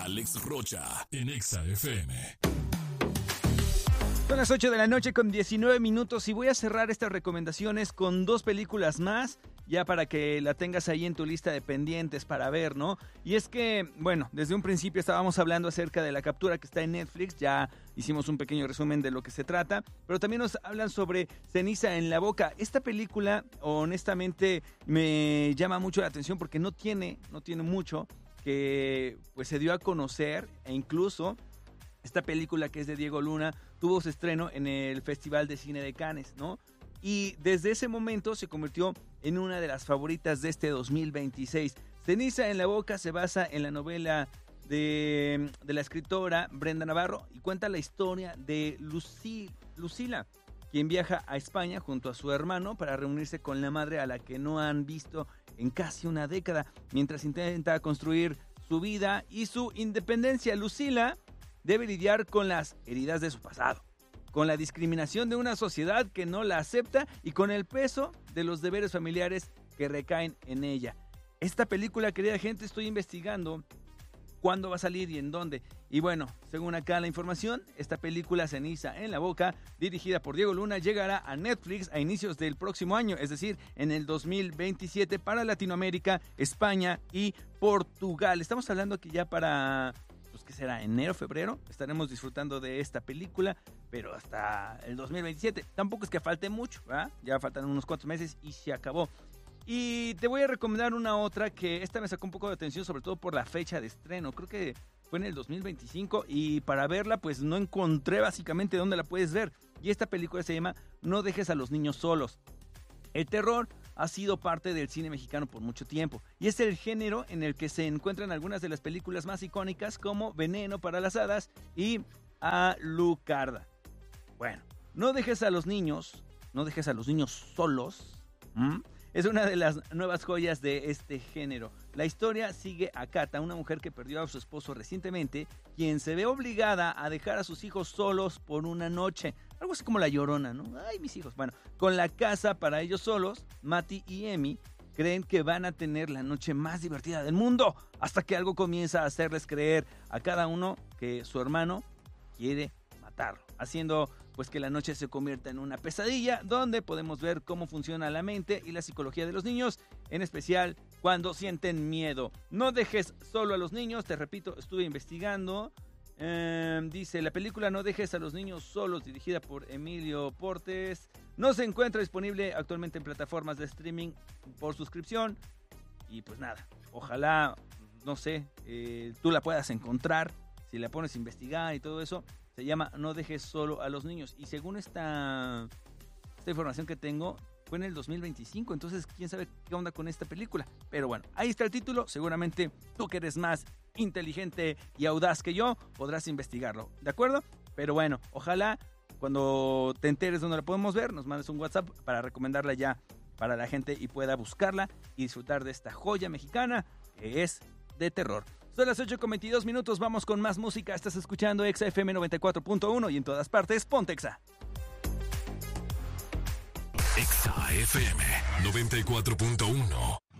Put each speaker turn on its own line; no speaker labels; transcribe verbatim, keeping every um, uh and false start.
Alex Rocha en Exa F M.
Son las ocho de la noche con diecinueve minutos y voy a cerrar estas recomendaciones con dos películas más, ya para que la tengas ahí en tu lista de pendientes para ver, ¿no? Y es que, bueno, desde un principio estábamos hablando acerca de La Captura, que está en Netflix, ya hicimos un pequeño resumen de lo que se trata, pero también nos hablan sobre Ceniza en la Boca. Esta película, honestamente, me llama mucho la atención porque no tiene, no tiene mucho, que pues se dio a conocer, e incluso esta película, que es de Diego Luna, tuvo su estreno en el Festival de Cine de Cannes, ¿no? Y desde ese momento se convirtió en una de las favoritas de este dos mil veintiséis. Ceniza en la Boca se basa en la novela de, de la escritora Brenda Navarro y cuenta la historia de Lucy, Lucila, quien viaja a España junto a su hermano para reunirse con la madre a la que no han visto en casi una década, mientras intenta construir su vida y su independencia. Lucila debe lidiar con las heridas de su pasado, con la discriminación de una sociedad que no la acepta y con el peso de los deberes familiares que recaen en ella. Esta película, querida gente, estoy investigando cuándo va a salir y en dónde. Y bueno, según acá la información, esta película Ceniza en la Boca, dirigida por Diego Luna, llegará a Netflix a inicios del próximo año, es decir, en el dos mil veintisiete para Latinoamérica, España y Portugal. Estamos hablando que ya para, pues ¿qué será? Enero, febrero, estaremos disfrutando de esta película, pero hasta el dos mil veintisiete. Tampoco es que falte mucho, ¿verdad? Ya faltan unos cuantos meses y se acabó. Y te voy a recomendar una otra que esta me sacó un poco de atención, sobre todo por la fecha de estreno. Creo que fue en el dos mil veinticinco y para verla pues no encontré básicamente dónde la puedes ver. Y esta película se llama No dejes a los niños solos. El terror ha sido parte del cine mexicano por mucho tiempo y es el género en el que se encuentran algunas de las películas más icónicas como Veneno para las Hadas y Alucarda. Bueno, No dejes a los niños, no dejes a los niños solos. ¿Mm? Es una de las nuevas joyas de este género. La historia sigue a Cata, una mujer que perdió a su esposo recientemente, quien se ve obligada a dejar a sus hijos solos por una noche. Algo así como La Llorona, ¿no? Ay, mis hijos. Bueno, con la casa para ellos solos, Mati y Emi creen que van a tener la noche más divertida del mundo, hasta que algo comienza a hacerles creer a cada uno que su hermano quiere matarlo, haciendo pues que la noche se convierta en una pesadilla donde podemos ver cómo funciona la mente y la psicología de los niños, en especial cuando sienten miedo. No dejes solo a los niños, te repito, estuve investigando. Eh, dice, la película No dejes a los niños solos, dirigida por Emilio Portes, no se encuentra disponible actualmente en plataformas de streaming por suscripción. Y pues nada, ojalá, no sé, eh, tú la puedas encontrar, si la pones a investigar y todo eso. Se llama No dejes solo a los niños. Y según esta, esta información que tengo, fue en el dos mil veinticinco. Entonces, quién sabe qué onda con esta película. Pero bueno, ahí está el título. Seguramente tú, que eres más inteligente y audaz que yo, podrás investigarlo. ¿De acuerdo? Pero bueno, ojalá cuando te enteres dónde la podemos ver, nos mandes un WhatsApp para recomendarla ya para la gente y pueda buscarla y disfrutar de esta joya mexicana que es de terror. Son las ocho con veintidós minutos, vamos con más música. Estás escuchando Exa F M noventa y cuatro punto uno y en todas partes, ponte Exa.
Exa F M noventa y cuatro punto uno.